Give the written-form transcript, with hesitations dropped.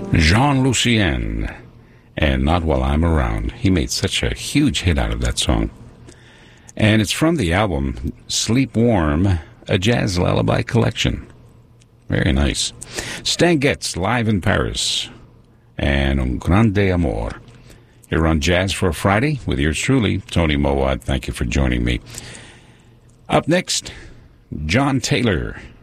Jean Lucien, and Not While I'm Around. He made such a huge hit out of that song. And it's from the album Sleep Warm, a Jazz Lullaby Collection. Very nice. Stan Getz, live in Paris, and Un Grande Amor. Here on Jazz for a Friday with yours truly, Tony Mowat. Thank you for joining me. Up next, John Taylor